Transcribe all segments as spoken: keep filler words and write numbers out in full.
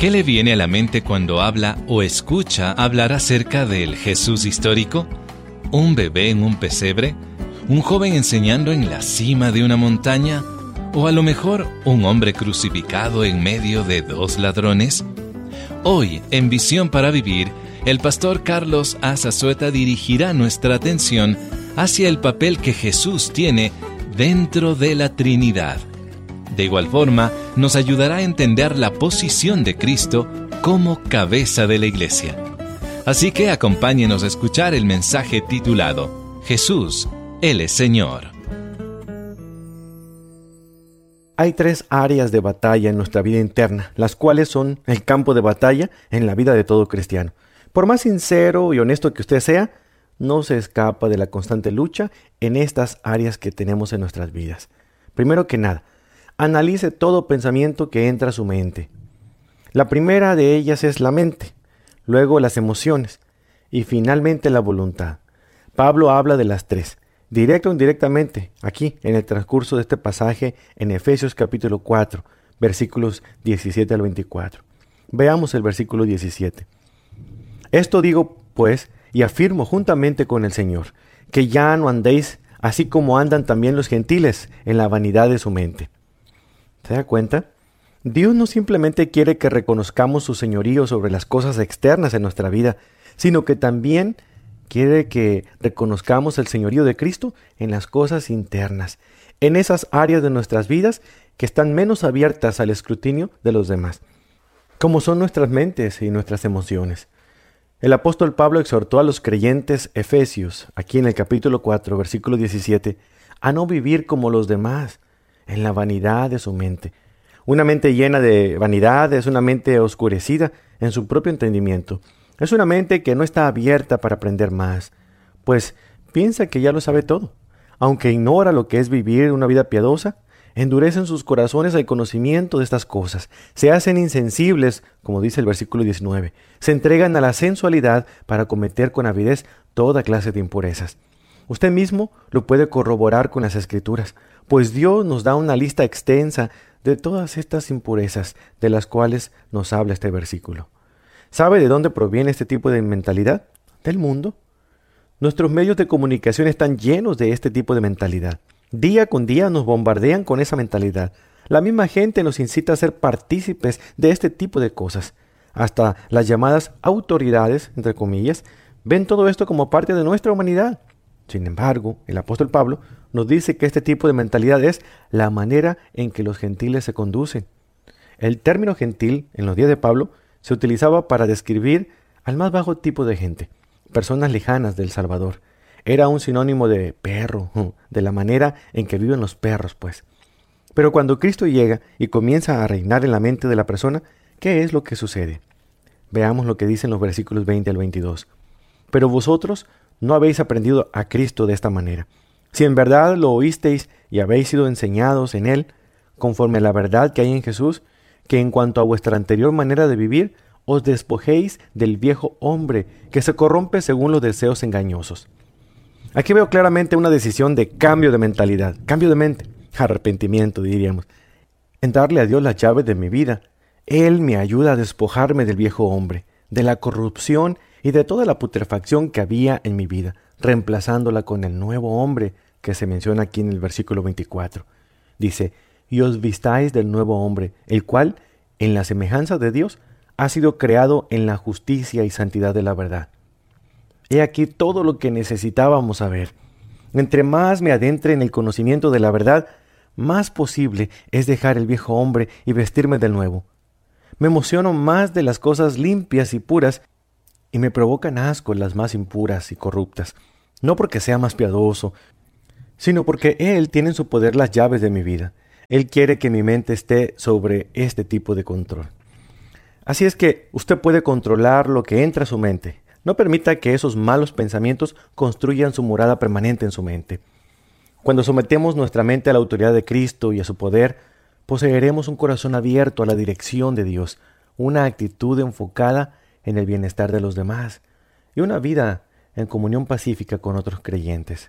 ¿Qué le viene a la mente cuando habla o escucha hablar acerca del Jesús histórico? ¿Un bebé en un pesebre? ¿Un joven enseñando en la cima de una montaña? ¿O a lo mejor un hombre crucificado en medio de dos ladrones? Hoy, en Visión para Vivir, el pastor Carlos Azazueta dirigirá nuestra atención hacia el papel que Jesús tiene dentro de la Trinidad. De igual forma, nos ayudará a entender la posición de Cristo como cabeza de la Iglesia. Así que acompáñenos a escuchar el mensaje titulado Jesús, Él es Señor. Hay tres áreas de batalla en nuestra vida interna, las cuales son el campo de batalla en la vida de todo cristiano. Por más sincero y honesto que usted sea, no se escapa de la constante lucha en estas áreas que tenemos en nuestras vidas. Primero que nada, analice todo pensamiento que entra a su mente. La primera de ellas es la mente, luego las emociones y finalmente la voluntad. Pablo habla de las tres, directo o indirectamente, aquí en el transcurso de este pasaje en Efesios capítulo cuatro, versículos diecisiete al veinticuatro. Veamos el versículo diecisiete. Esto digo, pues, y afirmo juntamente con el Señor, que ya no andéis así como andan también los gentiles en la vanidad de su mente. ¿Se da cuenta? Dios no simplemente quiere que reconozcamos su señorío sobre las cosas externas en nuestra vida, sino que también quiere que reconozcamos el señorío de Cristo en las cosas internas, en esas áreas de nuestras vidas que están menos abiertas al escrutinio de los demás, como son nuestras mentes y nuestras emociones. El apóstol Pablo exhortó a los creyentes efesios, aquí en el capítulo cuatro, versículo diecisiete, a no vivir como los demás, en la vanidad de su mente. Una mente llena de vanidad es una mente oscurecida en su propio entendimiento. Es una mente que no está abierta para aprender más, pues piensa que ya lo sabe todo. Aunque ignora lo que es vivir una vida piadosa, endurecen sus corazones al conocimiento de estas cosas. Se hacen insensibles, como dice el versículo diecinueve. Se entregan a la sensualidad para cometer con avidez toda clase de impurezas. Usted mismo lo puede corroborar con las Escrituras, pues Dios nos da una lista extensa de todas estas impurezas de las cuales nos habla este versículo. ¿Sabe de dónde proviene este tipo de mentalidad? Del mundo. Nuestros medios de comunicación están llenos de este tipo de mentalidad. Día con día nos bombardean con esa mentalidad. La misma gente nos incita a ser partícipes de este tipo de cosas. Hasta las llamadas autoridades, entre comillas, ven todo esto como parte de nuestra humanidad. Sin embargo, el apóstol Pablo nos dice que este tipo de mentalidad es la manera en que los gentiles se conducen. El término gentil, en los días de Pablo, se utilizaba para describir al más bajo tipo de gente, personas lejanas del Salvador. Era un sinónimo de perro, de la manera en que viven los perros, pues. Pero cuando Cristo llega y comienza a reinar en la mente de la persona, ¿qué es lo que sucede? Veamos lo que dicen los versículos veinte al veintidós. Pero vosotros no habéis aprendido a Cristo de esta manera. Si en verdad lo oísteis y habéis sido enseñados en Él, conforme a la verdad que hay en Jesús, que en cuanto a vuestra anterior manera de vivir, os despojéis del viejo hombre que se corrompe según los deseos engañosos. Aquí veo claramente una decisión de cambio de mentalidad, cambio de mente, arrepentimiento diríamos, en darle a Dios las llaves de mi vida. Él me ayuda a despojarme del viejo hombre, de la corrupción y de toda la putrefacción que había en mi vida, reemplazándola con el nuevo hombre que se menciona aquí en el versículo veinticuatro. Dice, y os vistáis del nuevo hombre, el cual, en la semejanza de Dios, ha sido creado en la justicia y santidad de la verdad. He aquí todo lo que necesitábamos saber. Entre más me adentre en el conocimiento de la verdad, más posible es dejar el viejo hombre y vestirme del nuevo. Me emociono más de las cosas limpias y puras y me provocan asco las más impuras y corruptas, no porque sea más piadoso, sino porque Él tiene en su poder las llaves de mi vida. Él quiere que mi mente esté sobre este tipo de control. Así es que usted puede controlar lo que entra a su mente. No permita que esos malos pensamientos construyan su morada permanente en su mente. Cuando sometemos nuestra mente a la autoridad de Cristo y a su poder, poseeremos un corazón abierto a la dirección de Dios, una actitud enfocada en el bienestar de los demás y una vida en comunión pacífica con otros creyentes.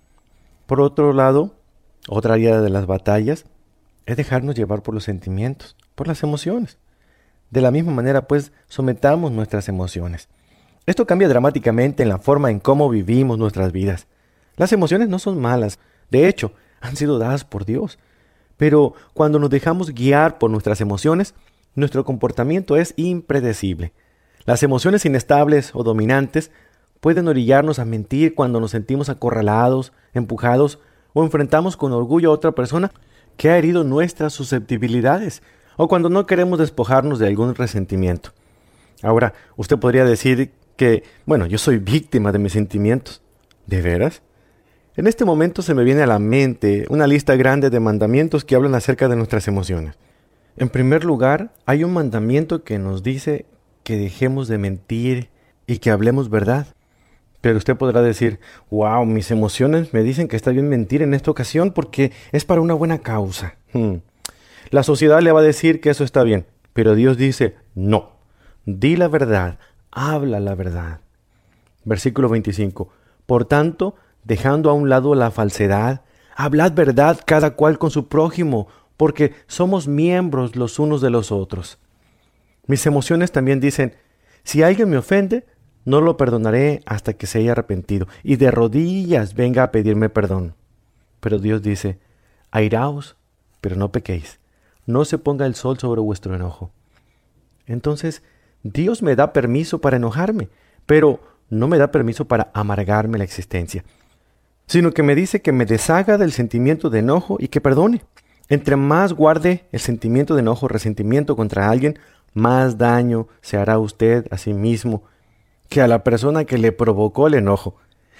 Por otro lado, otra área de las batallas es dejarnos llevar por los sentimientos, por las emociones. De la misma manera, pues, sometamos nuestras emociones. Esto cambia dramáticamente en la forma en cómo vivimos nuestras vidas. Las emociones no son malas, de hecho, han sido dadas por Dios. Pero cuando nos dejamos guiar por nuestras emociones, nuestro comportamiento es impredecible. Las emociones inestables o dominantes pueden orillarnos a mentir cuando nos sentimos acorralados, empujados o enfrentamos con orgullo a otra persona que ha herido nuestras susceptibilidades, o cuando no queremos despojarnos de algún resentimiento. Ahora, usted podría decir que, bueno, yo soy víctima de mis sentimientos. ¿De veras? En este momento se me viene a la mente una lista grande de mandamientos que hablan acerca de nuestras emociones. En primer lugar, hay un mandamiento que nos dice que dejemos de mentir y que hablemos verdad. Pero usted podrá decir, wow, mis emociones me dicen que está bien mentir en esta ocasión porque es para una buena causa. Hmm. La sociedad le va a decir que eso está bien, pero Dios dice, no, di la verdad, habla la verdad. Versículo veinticinco, por tanto, dejando a un lado la falsedad, hablad verdad cada cual con su prójimo, porque somos miembros los unos de los otros. Mis emociones también dicen, si alguien me ofende, no lo perdonaré hasta que se haya arrepentido, y de rodillas venga a pedirme perdón. Pero Dios dice, airaos, pero no pequéis, no se ponga el sol sobre vuestro enojo. Entonces, Dios me da permiso para enojarme, pero no me da permiso para amargarme la existencia, sino que me dice que me deshaga del sentimiento de enojo y que perdone. Entre más guarde el sentimiento de enojo o resentimiento contra alguien, más daño se hará usted a sí mismo que a la persona que le provocó el enojo.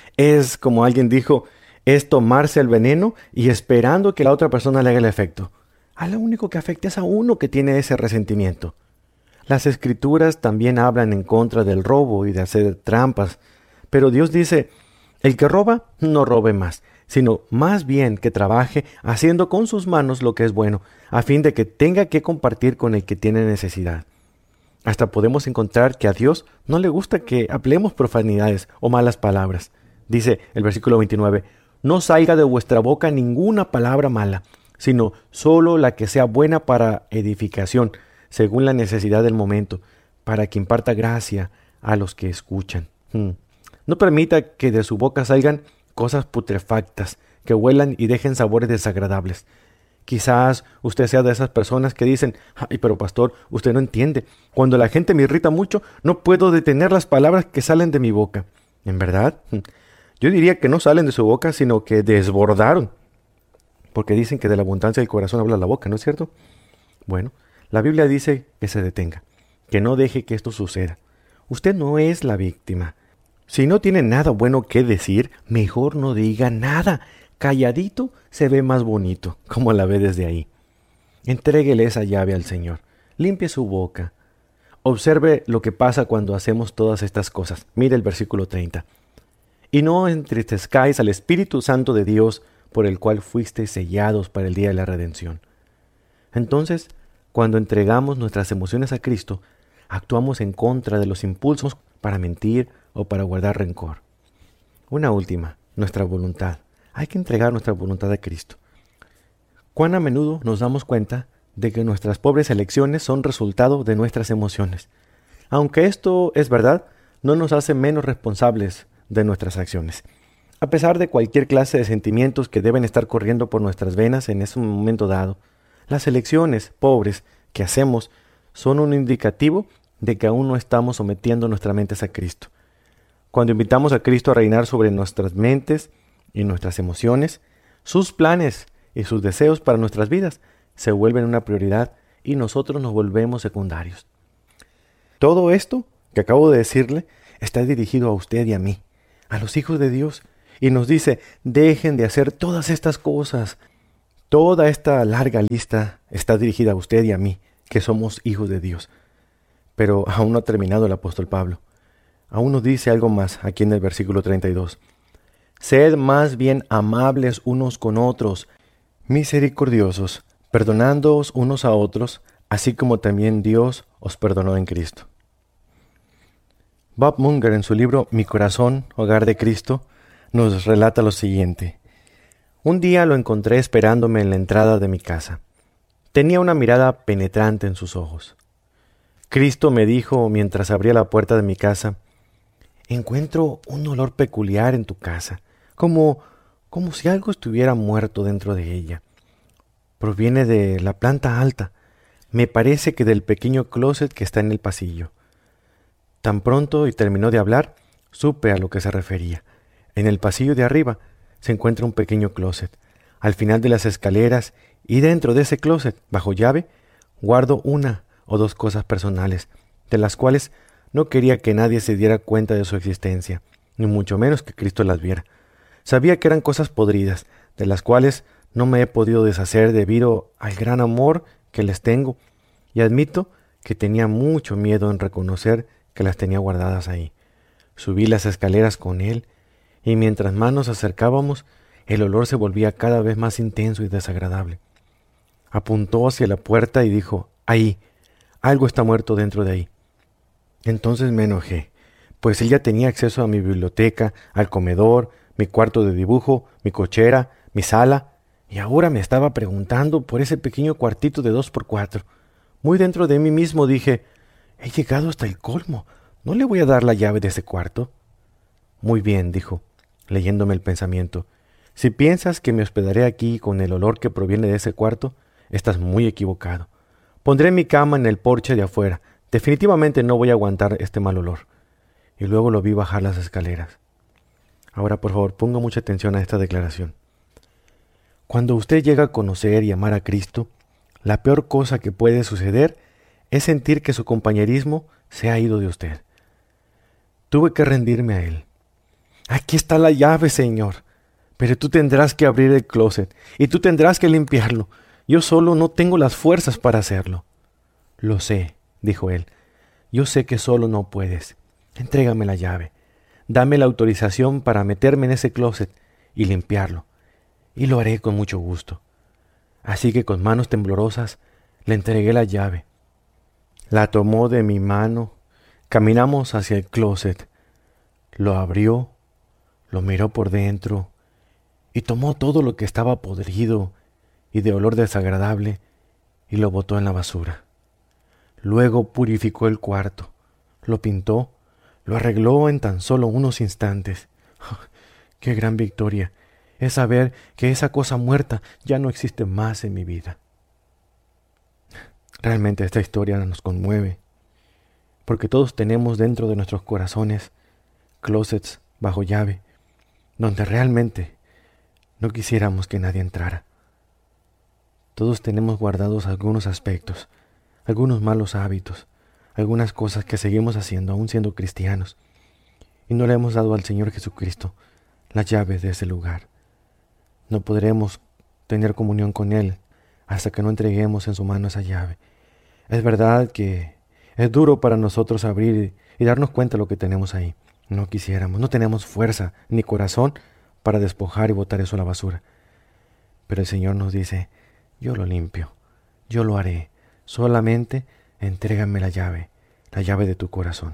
Es, como alguien dijo, es tomarse el veneno y esperando que la otra persona le haga el efecto. A lo único que afecta es a uno que tiene ese resentimiento. Las Escrituras también hablan en contra del robo y de hacer trampas, pero Dios dice, el que roba, no robe más, sino más bien que trabaje haciendo con sus manos lo que es bueno, a fin de que tenga que compartir con el que tiene necesidad. Hasta podemos encontrar que a Dios no le gusta que hablemos profanidades o malas palabras. Dice el versículo veintinueve, no salga de vuestra boca ninguna palabra mala, sino solo la que sea buena para edificación, según la necesidad del momento, para que imparta gracia a los que escuchan. Hmm. No permita que de su boca salgan cosas putrefactas, que huelan y dejen sabores desagradables. Quizás usted sea de esas personas que dicen, ay, pero pastor, usted no entiende. Cuando la gente me irrita mucho, no puedo detener las palabras que salen de mi boca. ¿En verdad? Yo diría que no salen de su boca, sino que desbordaron. Porque dicen que de la abundancia del corazón habla la boca, ¿no es cierto? Bueno, la Biblia dice que se detenga, que no deje que esto suceda. Usted no es la víctima. Si no tiene nada bueno que decir, mejor no diga nada. Calladito se ve más bonito, como la ve desde ahí. Entréguele esa llave al Señor. Limpie su boca. Observe lo que pasa cuando hacemos todas estas cosas. Mire el versículo treinta. Y no entristezcáis al Espíritu Santo de Dios, por el cual fuisteis sellados para el día de la redención. Entonces, cuando entregamos nuestras emociones a Cristo, actuamos en contra de los impulsos para mentir o para guardar rencor. Una última, nuestra voluntad. Hay que entregar nuestra voluntad a Cristo. ¿Cuán a menudo nos damos cuenta de que nuestras pobres elecciones son resultado de nuestras emociones? Aunque esto es verdad, no nos hace menos responsables de nuestras acciones. A pesar de cualquier clase de sentimientos que deben estar corriendo por nuestras venas en ese momento dado, las elecciones pobres que hacemos son un indicativo de que aún no estamos sometiendo nuestras mentes a Cristo. Cuando invitamos a Cristo a reinar sobre nuestras mentes y nuestras emociones, sus planes y sus deseos para nuestras vidas se vuelven una prioridad y nosotros nos volvemos secundarios. Todo esto que acabo de decirle está dirigido a usted y a mí, a los hijos de Dios, y nos dice, dejen de hacer todas estas cosas. Toda esta larga lista está dirigida a usted y a mí, que somos hijos de Dios. Pero aún no ha terminado el apóstol Pablo. Aún nos dice algo más aquí en el versículo treinta y dos. Sed más bien amables unos con otros, misericordiosos, perdonándoos unos a otros, así como también Dios os perdonó en Cristo. Bob Munger, en su libro Mi corazón, hogar de Cristo, nos relata lo siguiente. Un día lo encontré esperándome en la entrada de mi casa. Tenía una mirada penetrante en sus ojos. Cristo me dijo mientras abría la puerta de mi casa: encuentro un olor peculiar en tu casa, como, como si algo estuviera muerto dentro de ella. Proviene de la planta alta, me parece que del pequeño closet que está en el pasillo. Tan pronto y terminó de hablar, supe a lo que se refería. En el pasillo de arriba se encuentra un pequeño closet. Al final de las escaleras y dentro de ese closet, bajo llave, guardo una o dos cosas personales, de las cuales no quería que nadie se diera cuenta de su existencia, ni mucho menos que Cristo las viera. Sabía que eran cosas podridas, de las cuales no me he podido deshacer debido al gran amor que les tengo, y admito que tenía mucho miedo en reconocer que las tenía guardadas ahí. Subí las escaleras con él, y mientras más nos acercábamos, el olor se volvía cada vez más intenso y desagradable. Apuntó hacia la puerta y dijo: ahí, algo está muerto dentro de ahí. Entonces me enojé, pues él ya tenía acceso a mi biblioteca, al comedor, mi cuarto de dibujo, mi cochera, mi sala, y ahora me estaba preguntando por ese pequeño cuartito de dos por cuatro. Muy dentro de mí mismo dije: he llegado hasta el colmo, ¿no le voy a dar la llave de ese cuarto? Muy bien, dijo, leyéndome el pensamiento. Si piensas que me hospedaré aquí con el olor que proviene de ese cuarto, estás muy equivocado. Pondré mi cama en el porche de afuera. Definitivamente no voy a aguantar este mal olor. Y luego lo vi bajar las escaleras. Ahora, por favor, ponga mucha atención a esta declaración. Cuando usted llega a conocer y amar a Cristo, la peor cosa que puede suceder es sentir que su compañerismo se ha ido de usted. Tuve que rendirme a Él. Aquí está la llave, Señor, pero tú tendrás que abrir el closet y tú tendrás que limpiarlo. Yo solo no tengo las fuerzas para hacerlo. Lo sé, dijo él. Yo sé que solo no puedes. Entrégame la llave. Dame la autorización para meterme en ese closet y limpiarlo. Y lo haré con mucho gusto. Así que con manos temblorosas le entregué la llave. La tomó de mi mano. Caminamos hacia el closet. Lo abrió, lo miró por dentro y tomó todo lo que estaba podrido y de olor desagradable y lo botó en la basura. Luego purificó el cuarto, lo pintó, lo arregló en tan solo unos instantes. Oh, ¡qué gran victoria! Es saber que esa cosa muerta ya no existe más en mi vida. Realmente esta historia nos conmueve, porque todos tenemos dentro de nuestros corazones closets bajo llave, donde realmente no quisiéramos que nadie entrara. Todos tenemos guardados algunos aspectos, algunos malos hábitos, algunas cosas que seguimos haciendo aún siendo cristianos, y no le hemos dado al Señor Jesucristo las llaves de ese lugar. No podremos tener comunión con Él hasta que no entreguemos en su mano esa llave. Es verdad que es duro para nosotros abrir y darnos cuenta de lo que tenemos ahí. No quisiéramos, no tenemos fuerza ni corazón para despojar y botar eso a la basura. Pero el Señor nos dice: yo lo limpio, yo lo haré, solamente entrégame la llave, la llave de tu corazón.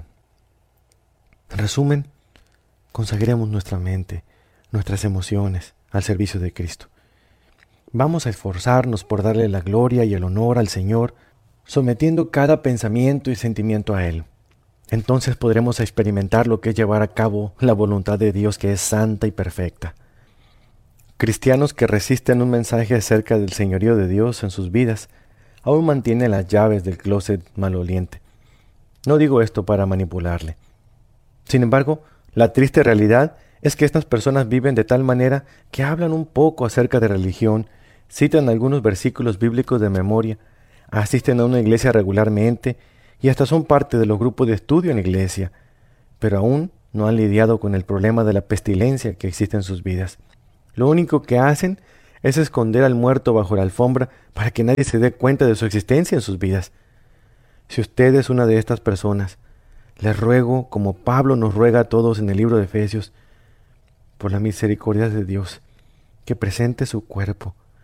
En resumen, consagremos nuestra mente, nuestras emociones al servicio de Cristo. Vamos a esforzarnos por darle la gloria y el honor al Señor, sometiendo cada pensamiento y sentimiento a Él. Entonces podremos experimentar lo que es llevar a cabo la voluntad de Dios, que es santa y perfecta. Cristianos que resisten un mensaje acerca del señorío de Dios en sus vidas aún mantienen las llaves del closet maloliente. No digo esto para manipularle. Sin embargo, la triste realidad es que estas personas viven de tal manera que hablan un poco acerca de religión, citan algunos versículos bíblicos de memoria, asisten a una iglesia regularmente y hasta son parte de los grupos de estudio en la iglesia, pero aún no han lidiado con el problema de la pestilencia que existe en sus vidas. Lo único que hacen es esconder al muerto bajo la alfombra para que nadie se dé cuenta de su existencia en sus vidas. Si usted es una de estas personas, les ruego, como Pablo nos ruega a todos en el libro de Efesios, por la misericordia de Dios, que presente su cuerpo,